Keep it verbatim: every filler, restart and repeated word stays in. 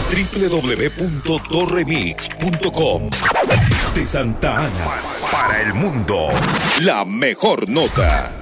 doble u doble u doble u punto torremix punto com. De Santa Ana para el mundo, la mejor nota.